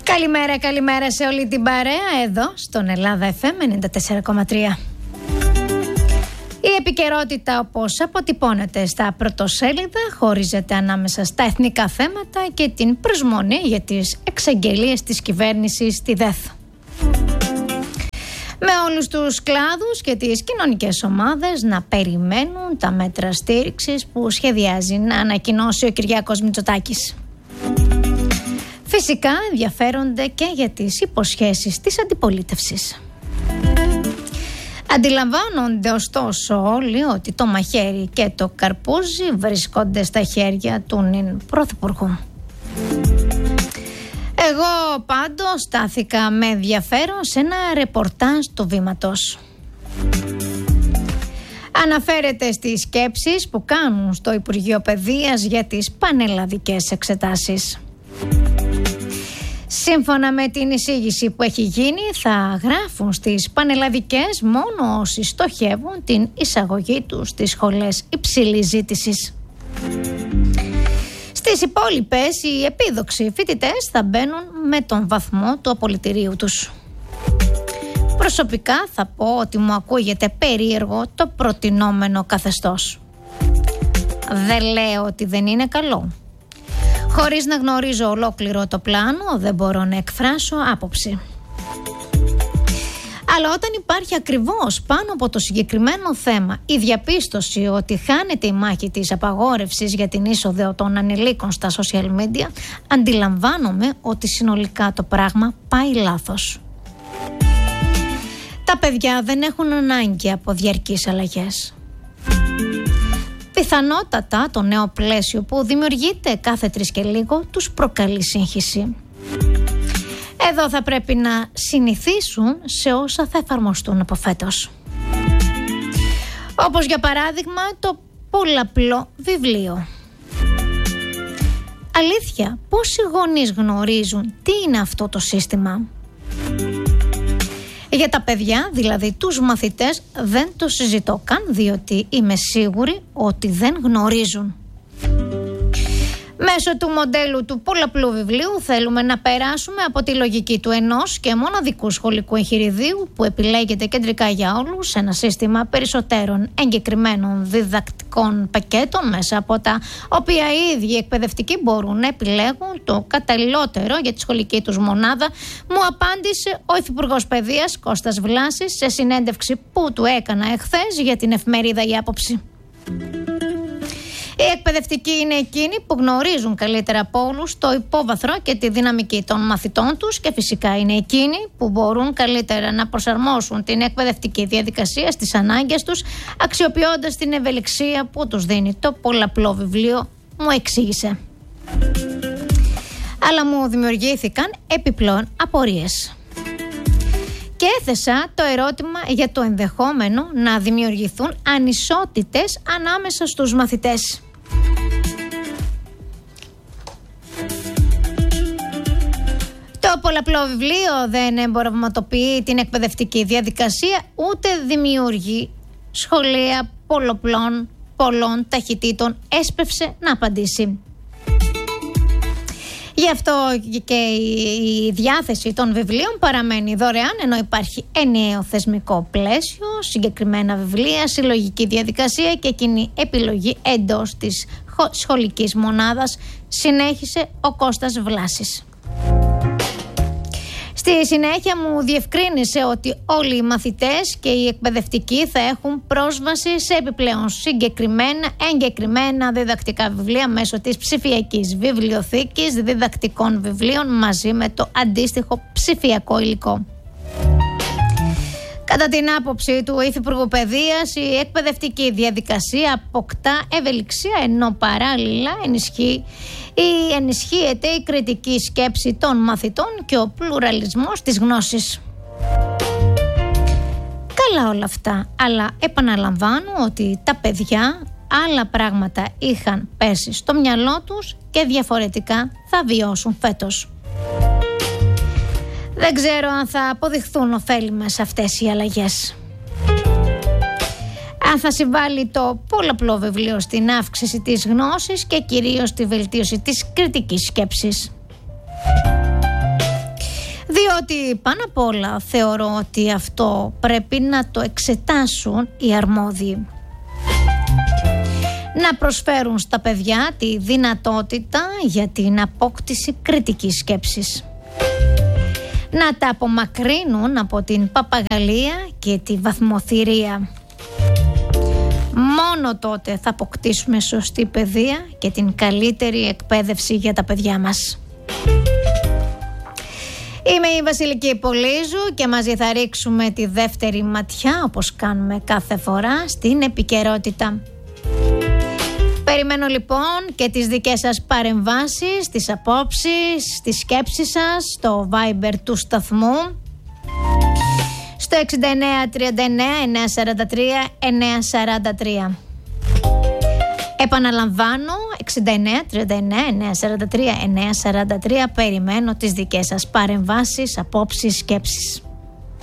Καλημέρα σε όλη την παρέα εδώ στον Ελλάδα FM 94,3. Η επικαιρότητα, όπως αποτυπώνεται στα πρωτοσέλιδα, χωρίζεται ανάμεσα στα εθνικά θέματα και την προσμονή για τις εξαγγελίες της κυβέρνησης στη ΔΕΘ. Με όλους τους κλάδους και τις κοινωνικές ομάδες να περιμένουν τα μέτρα στήριξης που σχεδιάζει να ανακοινώσει ο Κυριάκος Μητσοτάκης. Φυσικά ενδιαφέρονται και για τις υποσχέσεις της αντιπολίτευσης. Αντιλαμβάνονται ωστόσο όλοι ότι το μαχαίρι και το καρπούζι βρίσκονται στα χέρια του νυν Πρωθυπουργού. Εγώ πάντως στάθηκα με ενδιαφέρον σε ένα ρεπορτάζ του Βήματος. Αναφέρεται στις σκέψεις που κάνουν στο Υπουργείο Παιδείας για τις πανελλαδικές εξετάσεις. Σύμφωνα με την εισήγηση που έχει γίνει, θα γράφουν στις πανελλαδικές μόνο όσοι στοχεύουν την εισαγωγή τους στις σχολές υψηλής ζήτησης. Στις υπόλοιπες, οι επίδοξοι φοιτητές θα μπαίνουν με τον βαθμό του απολυτηρίου τους. Προσωπικά θα πω ότι μου ακούγεται περίεργο το προτινόμενο καθεστώς. Δεν λέω ότι δεν είναι καλό. Χωρίς να γνωρίζω ολόκληρο το πλάνο, δεν μπορώ να εκφράσω άποψη. Αλλά όταν υπάρχει ακριβώς πάνω από το συγκεκριμένο θέμα η διαπίστωση ότι χάνεται η μάχη της απαγόρευσης για την είσοδο των ανηλίκων στα social media, αντιλαμβάνομαι ότι συνολικά το πράγμα πάει λάθος. Τα παιδιά δεν έχουν ανάγκη από διαρκείς αλλαγές. Πιθανότατα το νέο πλαίσιο που δημιουργείται κάθε τρεις και λίγο τους προκαλεί σύγχυση. Εδώ θα πρέπει να συνηθίσουν σε όσα θα εφαρμοστούν από φέτος. Όπως για παράδειγμα το πολλαπλό βιβλίο. Αλήθεια, πόσοι γονείς γνωρίζουν τι είναι αυτό το σύστημα? Για τα παιδιά, δηλαδή τους μαθητές, δεν το συζητώ καν, διότι είμαι σίγουρη ότι δεν γνωρίζουν. Μέσω του μοντέλου του πολλαπλού βιβλίου θέλουμε να περάσουμε από τη λογική του ενός και μοναδικού σχολικού εγχειριδίου που επιλέγεται κεντρικά για όλους σε ένα σύστημα περισσότερων εγκεκριμένων διδακτικών πακέτων, μέσα από τα οποία οι ίδιοι εκπαιδευτικοί μπορούν να επιλέγουν το καταλληλότερο για τη σχολική τους μονάδα, μου απάντησε ο Υφυπουργός Παιδείας Κώστας Βλάσης σε συνέντευξη που του έκανα εχθές για την εφημερίδα Η Άποψη. Οι εκπαιδευτικοί είναι εκείνοι που γνωρίζουν καλύτερα από όλους το υπόβαθρο και τη δυναμική των μαθητών τους και φυσικά είναι εκείνοι που μπορούν καλύτερα να προσαρμόσουν την εκπαιδευτική διαδικασία στις ανάγκες τους, αξιοποιώντας την ευελιξία που τους δίνει το πολλαπλό βιβλίο, μου εξήγησε. Αλλά μου δημιουργήθηκαν επιπλέον απορίες. Και έθεσα το ερώτημα για το ενδεχόμενο να δημιουργηθούν ανισότητες ανάμεσα στους μαθητές. Το πολλαπλό βιβλίο δεν εμπορευματοποιεί την εκπαιδευτική διαδικασία, ούτε δημιουργεί σχολεία πολλών ταχυτήτων, έσπευσε να απαντήσει. Γι' αυτό και η διάθεση των βιβλίων παραμένει δωρεάν, ενώ υπάρχει ενιαίο θεσμικό πλαίσιο, συγκεκριμένα βιβλία, συλλογική διαδικασία και κοινή επιλογή εντός της σχολικής μονάδας, συνέχισε ο Κώστας Βλάσης. Στη συνέχεια μου διευκρίνησε ότι όλοι οι μαθητές και οι εκπαιδευτικοί θα έχουν πρόσβαση σε επιπλέον εγκεκριμένα διδακτικά βιβλία μέσω της ψηφιακής βιβλιοθήκης διδακτικών βιβλίων μαζί με το αντίστοιχο ψηφιακό υλικό. Κατά την άποψη του Υφυπουργού Παιδείας, η εκπαιδευτική διαδικασία αποκτά ευελιξία, ενώ παράλληλα ενισχύεται η κριτική σκέψη των μαθητών και ο πλουραλισμός της γνώσης. Καλά όλα αυτά, αλλά επαναλαμβάνω ότι τα παιδιά άλλα πράγματα είχαν πέσει στο μυαλό τους και διαφορετικά θα βιώσουν φέτος. Δεν ξέρω αν θα αποδειχθούν ωφέλιμες αυτές οι αλλαγές. Αν θα συμβάλλει το πολλαπλό βιβλίο στην αύξηση της γνώσης και κυρίως στη βελτίωση της κριτικής σκέψης. ότι πάνω απ' όλα θεωρώ ότι αυτό πρέπει να το εξετάσουν οι αρμόδιοι. Να προσφέρουν στα παιδιά τη δυνατότητα για την απόκτηση κριτικής σκέψης. Να τα απομακρύνουν από την παπαγαλία και τη βαθμοθυρία. Μόνο τότε θα αποκτήσουμε σωστή παιδεία και την καλύτερη εκπαίδευση για τα παιδιά μας. Είμαι η Βασιλική Πολύζου και μαζί θα ρίξουμε τη δεύτερη ματιά, όπως κάνουμε κάθε φορά, στην επικαιρότητα. Περιμένω λοιπόν και τις δικές σας παρεμβάσεις, τις απόψεις, τις σκέψεις σας στο Viber του σταθμού στο 6939-943-943. Επαναλαμβάνω, 6939-943-943. Περιμένω τις δικές σας παρεμβάσεις, απόψεις, σκέψεις.